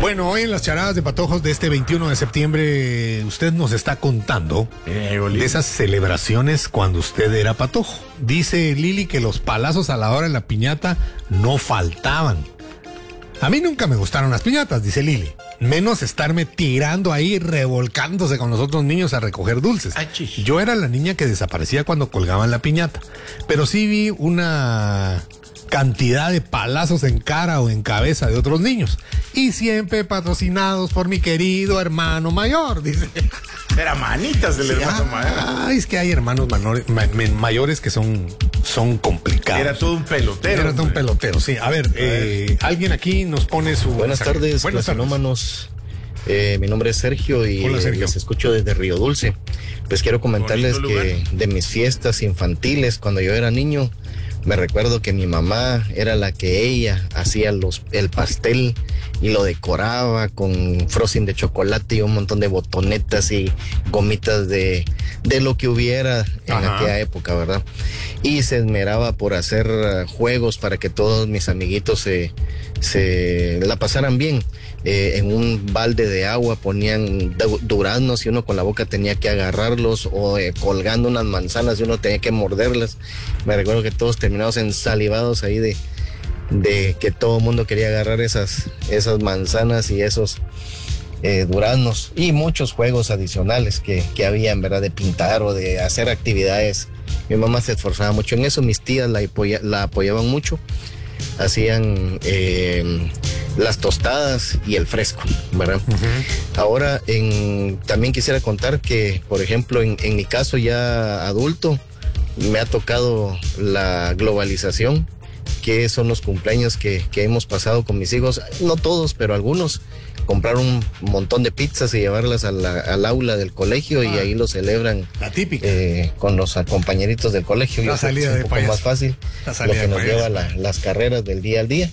Bueno, hoy en las charadas de patojos de este 21 de septiembre, usted nos está contando de esas celebraciones cuando usted era patojo. Dice Lili que los palazos a la hora de la piñata no faltaban. A mí nunca me gustaron las piñatas, dice Lili. Menos estarme tirando ahí, revolcándose con los otros niños a recoger dulces. Yo era la niña que desaparecía cuando colgaban la piñata. Pero sí vi una cantidad de palazos en cara o en cabeza de otros niños. Y siempre patrocinados por mi querido hermano mayor, dice. Era manitas del hermano mayor. Ay, es que hay hermanos mayores que son complicados. Era todo un pelotero. Era todo un pelotero, sí. A ver, alguien aquí nos pone su... Buenas tardes, clasinómanos. Mi nombre es Sergio y Hola, Sergio. Les escucho desde Río Dulce. Pues quiero comentarles que de mis fiestas infantiles, cuando yo era niño, me recuerdo que mi mamá era la que ella hacía el pastel y lo decoraba con frosting de chocolate y un montón de botonetas y gomitas de lo que hubiera en aquella época, ¿verdad? Y se esmeraba por hacer juegos para que todos mis amiguitos se la pasaran bien. En un balde de agua ponían duraznos y uno con la boca tenía que agarrarlos, o colgando unas manzanas y uno tenía que morderlas. Me recuerdo que todos terminamos ensalivados ahí de que todo el mundo quería agarrar esas manzanas y esos duraznos, y muchos juegos adicionales que había, en verdad, de pintar o de hacer actividades. Mi mamá se esforzaba mucho en eso, mis tías la apoyaban mucho. Hacían las tostadas y el fresco, ¿verdad? Ahora, también quisiera contar que, por ejemplo, en mi caso ya adulto, me ha tocado la globalización, que son los cumpleaños que hemos pasado con mis hijos, no todos, pero algunos. Comprar un montón de pizzas y llevarlas al aula del colegio, y ahí lo celebran. La típica. Con los compañeritos del colegio. La salida es de un poco más fácil, lo que nos lleva las carreras del día al día.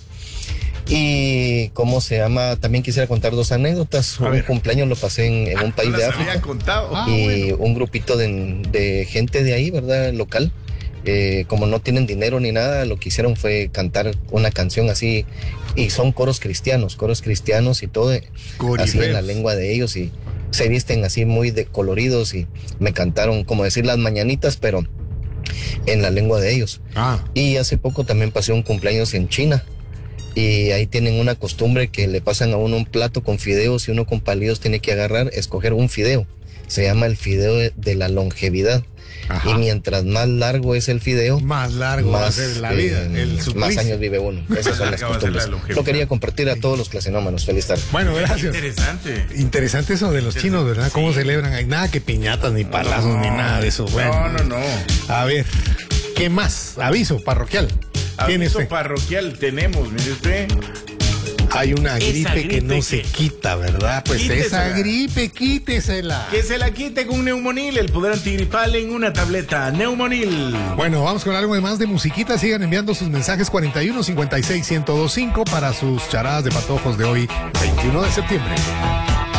Y ¿cómo se llama? También quisiera contar dos anécdotas. Un cumpleaños lo pasé en un país de África. Y un grupito de gente de ahí, ¿verdad? Local. Como no tienen dinero ni nada, lo que hicieron fue cantar una canción así, y son coros cristianos y todo así en la lengua de ellos, y se visten así muy coloridos, y me cantaron como decir las mañanitas, pero en la lengua de ellos. Y hace poco también pasé un cumpleaños en China, y ahí tienen una costumbre que le pasan a uno un plato con fideos, y uno con palillos tiene que escoger un fideo. Se llama el fideo de la longevidad. Y mientras más largo es el fideo, más largo va a ser la vida, más años vive uno. Esas son las costumbres. Lo quería compartir a todos los clasinómanos. Feliz tarde. Bueno, gracias. Interesante eso de los chinos, ¿verdad? Sí. Cómo celebran. Hay nada que piñatas, ni palazos, ni nada de eso. Bueno, no. A ver, ¿qué más? Aviso parroquial. Aviso parroquial tenemos, mire usted. Hay una gripe que no se quita, ¿verdad? Pues quítesela. Esa gripe, quítesela. Que se la quite con Neumonil, el poder antigripal en una tableta. Neumonil. Bueno, vamos con algo más de musiquita. Sigan enviando sus mensajes 41 56 1025 para sus charadas de patojos de hoy, 21 de septiembre.